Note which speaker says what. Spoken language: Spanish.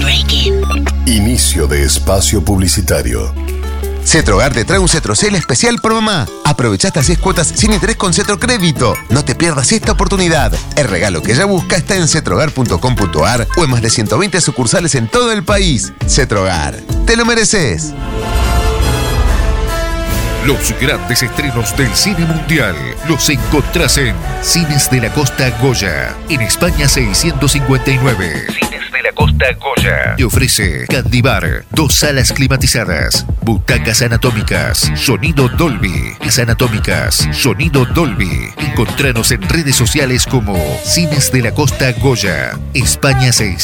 Speaker 1: Inicio de espacio publicitario.
Speaker 2: Cetrogar te trae un Cetrocel especial por mamá. Aprovecha hasta 6 cuotas sin interés con Cetrocrédito. No te pierdas esta oportunidad. El regalo que ella busca está en cetrogar.com.ar o en más de 120 sucursales en todo el país. Cetrogar, te lo mereces.
Speaker 3: Los grandes estrenos del cine mundial los encontrás en Cines de la Costa Goya, en España 659. Cines de la Costa Goya. Te ofrece Candy Bar, 2 salas climatizadas, butacas anatómicas, sonido Dolby. Las anatómicas, sonido Dolby. Encontranos en redes sociales como Cines de la Costa Goya, España 659.